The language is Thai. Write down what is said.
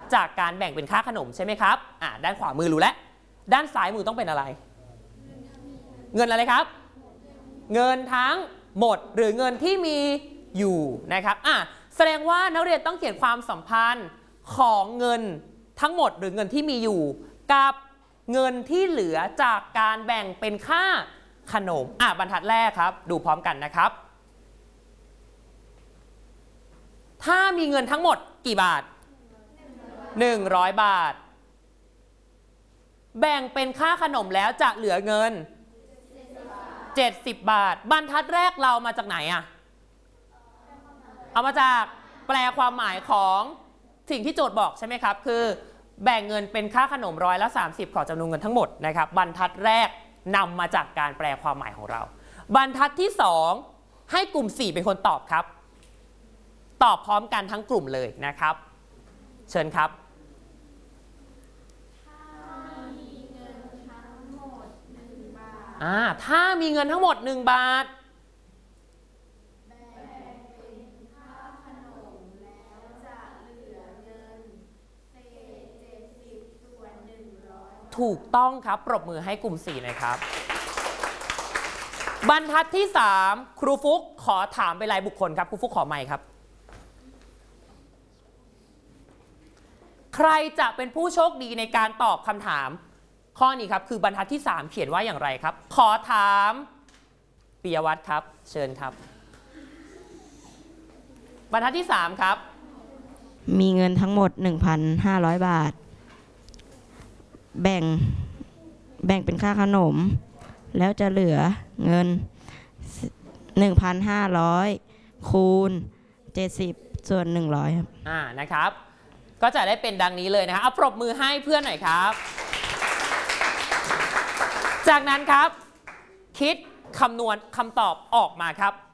จากการแบ่งเป็นค่าขนมใช่ไหมครับด้านขวามือรู้แล้วด้านซ้ายมือต้องเป็นอะไรเงินอะไรครับเงินทั้งหมดหรือเงินที่มีอยู่นะครับแสดงว่านักเรียนต้องเขียนความสัมพันธ์ของเงินทั้งหมดหรือเงินที่มีอยู่กับเงินที่เหลือจากการแบ่งเป็นค่าขนมบรรทัดแรกครับดูพร้อมกันนะครับถ้ามีเงินทั้งหมดกี่บาท100 บาทแบ่งเป็นค่าขนมแล้วจะเหลือเงิน70 บาทบรรทัดแรกเรามาจากไหนเอามาจากแปลความหมายของสิ่งที่โจทย์บอกใช่ไหมครับคือแบ่งเงินเป็นค่าขนม30%ของจำนวนเงินทั้งหมดนะครับบรรทัดแรกนำมาจากการแปลความหมายของเราบรรทัดที่2ให้กลุ่ม4เป็นคนตอบครับตอบพร้อมกันทั้งกลุ่มเลยนะครับเชิญครับถ้ามีเงินทั้งหมด1 บาทถูกต้องครับปรบมือให้กลุ่ม4หน่อยครับบรรทัดที่3ครูฟุกขอถามเป็นรายบุคคลครับครูฟุกขอไมค์ครับใครจะเป็นผู้โชคดีในการตอบคำถามข้อนี้ครับคือบรรทัดที่3เขียนว่าอย่างไรครับขอถามปิยวัฒน์ครับเชิญครับบรรทัดที่3ครับมีเงินทั้งหมด 1,500 บาทแบ่งเป็นค่าขนมแล้วจะเหลือเงิน 1,500 คูณ 70 ส่วน 100ครับนะครับก็จะได้เป็นดังนี้เลยนะครับเอาปรบมือให้เพื่อนหน่อยครับจากนั้นครับคิดคำนวณคำตอบออกมาครับ